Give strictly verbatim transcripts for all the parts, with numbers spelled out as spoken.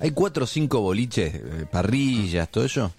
Hay cuatro o cinco boliches, eh, parrillas, todo eso,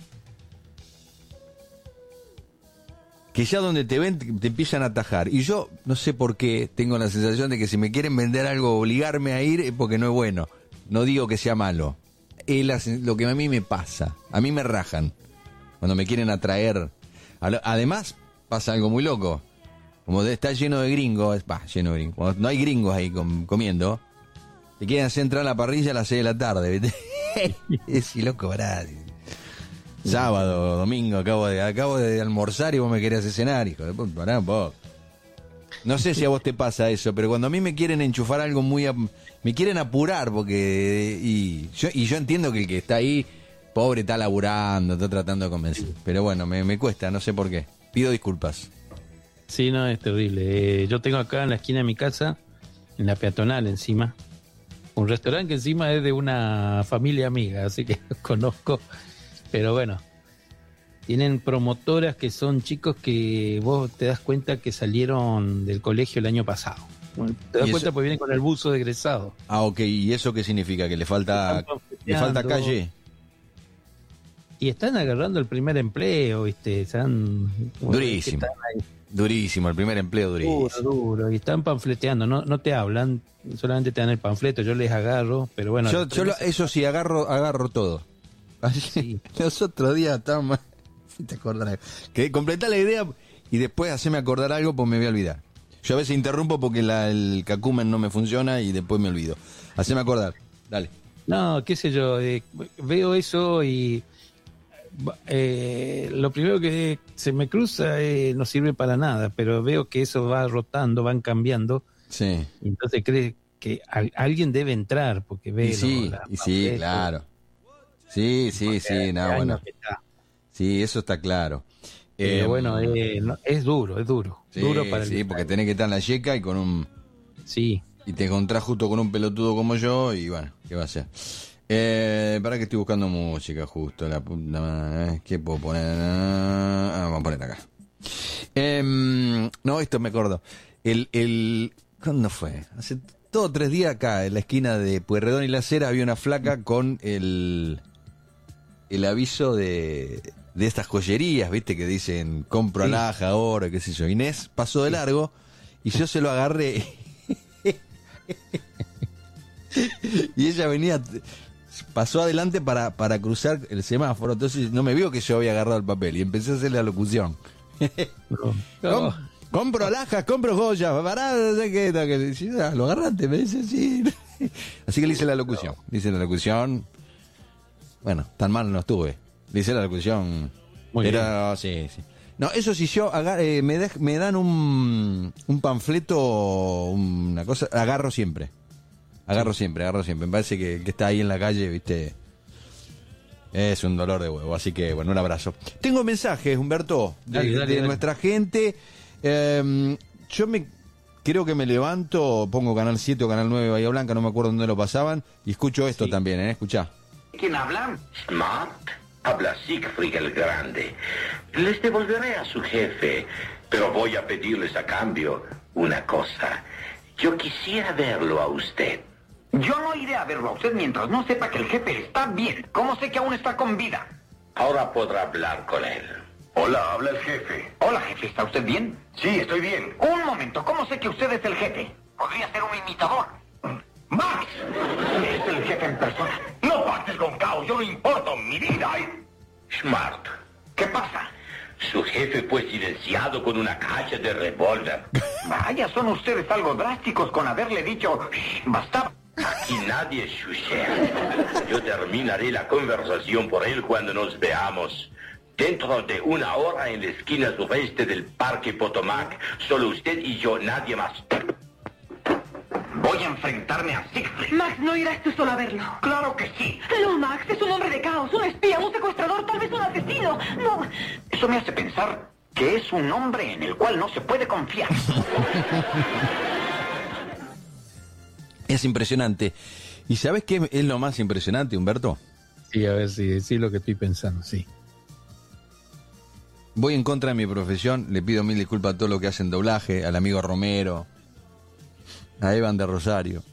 que ya donde te ven te, te empiezan a atajar. Y yo no sé por qué tengo la sensación de que si me quieren vender algo, obligarme a ir, es porque no es bueno. No digo que sea malo. Es la, lo que a mí me pasa. A mí me rajan cuando me quieren atraer. Además, pasa algo muy loco. Como está lleno de gringos, bah, lleno de gringos. Cuando no hay gringos ahí com, comiendo, te quieren hacer entrar a la parrilla a las seis de la tarde, ¿viste? Es loco, ¿verdad? Sábado, domingo, acabo de acabo de almorzar y vos me querés cenar, hijo de puta, pará un poco. No sé si a vos te pasa eso, pero cuando a mí me quieren enchufar algo muy... me quieren apurar, porque... Y yo, y yo entiendo que el que está ahí, pobre, está laburando, está tratando de convencer. Pero bueno, me, me cuesta, no sé por qué. Pido disculpas. Sí, no, es terrible. Eh, yo tengo acá en la esquina de mi casa, en la peatonal encima, un restaurante que encima es de una familia amiga, así que los conozco. Pero bueno, tienen promotoras que son chicos que vos te das cuenta que salieron del colegio el año pasado. Te das cuenta porque vienen con el buzo de egresado. Ah, ok. ¿Y eso qué significa? ¿Que le falta, le falta calle? Y están agarrando el primer empleo, ¿viste? Están, durísimo. Durísimo, el primer empleo durísimo. Duro, duro. Y están panfleteando, no, no te hablan, solamente te dan el panfleto, yo les agarro, pero bueno. Yo, yo lo, eso sí, agarro, agarro todo. Así, sí. Los otros días estábamos... te acordarás. Que completá la idea y después haceme acordar algo porque me voy a olvidar. Yo a veces interrumpo porque la, el cacumen no me funciona y después me olvido. Haceme acordar, dale. No, qué sé yo, eh, veo eso y eh, lo primero que se me cruza eh, no sirve para nada, pero veo que eso va rotando, van cambiando. Sí. Y entonces crees que a, alguien debe entrar porque ve... Y sí, lo, y sí, esto. Claro. Sí, sí, sí, nada, bueno. Sí, eso está claro. Pero eh, bueno, eh, no, es duro, es duro. Sí, duro para sí, el porque tenés que estar en la yeca y con un... Sí. Y te encontrás justo con un pelotudo como yo y bueno, ¿qué va a ser? Eh, para que estoy buscando música justo, la puta madre, ¿qué puedo poner? Ah, vamos a poner acá. Eh, no, esto me acuerdo. El, el, ¿cuándo fue? Hace dos o tres días acá, en la esquina de Pueyrredón y La Cera, había una flaca con el, el aviso de... de estas joyerías, viste, que dicen compro sí. alhaja, ahora, qué sé yo. Inés pasó de largo y yo se lo agarré y ella venía, pasó adelante para, para cruzar el semáforo, entonces no me vio que yo había agarrado el papel y empecé a hacer la locución. No. Com, compro alhajas, compro joyas, pará, no sé qué, que, sí, lo agarraste, me dice, sí. Así que le hice la locución, le hice la locución, bueno, tan mal no estuve. Dice la locución. Muy era, bien. Sí, sí. No, eso sí, yo agar, eh, me, de, me dan un, un panfleto, una cosa, agarro siempre. Agarro sí. siempre, agarro siempre. Me parece que el que está ahí en la calle, viste, es un dolor de huevo. Así que, bueno, un abrazo. Tengo mensajes, Humberto, de, dale, dale, de dale. nuestra gente. Eh, yo me creo que me levanto, pongo Canal siete o Canal nueve Bahía Blanca, no me acuerdo dónde lo pasaban, y escucho esto sí. también, ¿eh? Escuchá. ¿Quién habla? Smart. Habla Siegfried el Grande. Les devolveré a su jefe, pero voy a pedirles a cambio una cosa. Yo quisiera verlo a usted. Yo no iré a verlo a usted mientras no sepa que el jefe está bien. ¿Cómo sé que aún está con vida? Ahora podrá hablar con él. Hola, habla el jefe. Hola, jefe, ¿está usted bien? Sí, estoy bien. Un momento, ¿cómo sé que usted es el jefe? Podría ser un imitador. ¡Max! Es el jefe en persona. No partes con caos, yo no importo, mi vida. Smart. ¿Qué pasa? Su jefe fue silenciado con una caja de revólver. Vaya, son ustedes algo drásticos con haberle dicho... Basta. Aquí nadie chuchea. Yo terminaré la conversación por él cuando nos veamos. Dentro de una hora en la esquina sureste del Parque Potomac. Solo usted y yo, nadie más. Voy a enfrentarme a Siegfried. Max, no irás tú solo a verlo. ¡Claro que sí! No, Max, es un hombre de caos, un espía, un secuestrador, tal vez un asesino. No. Eso me hace pensar que es un hombre en el cual no se puede confiar. Es impresionante. ¿Y sabes qué es lo más impresionante, Humberto? Sí, a ver si sí, sí, lo que estoy pensando, sí. Voy en contra de mi profesión, le pido mil disculpas a todo lo que hacen doblaje, al amigo Romero, a Evan de Rosario.